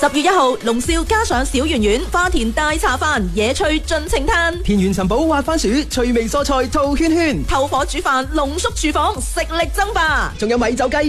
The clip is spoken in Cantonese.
10月1號，龍少加上小圓圓、花田大茶飯、野趣盡情嘆， 田園尋寶滑番薯、趣味蔬菜套圈圈， 透火煮飯，濃縮廚房，食力爭霸， 仲有米酒雞。